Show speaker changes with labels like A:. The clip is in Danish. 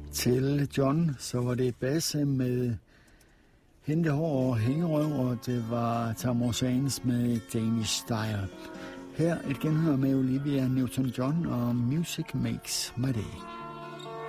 A: Til John, så var det Basse med Hentehår og Hængerøv, og det var Tamorsans med Danish Style. Her et genhør med Olivia Newton-John og Music Makes My Day.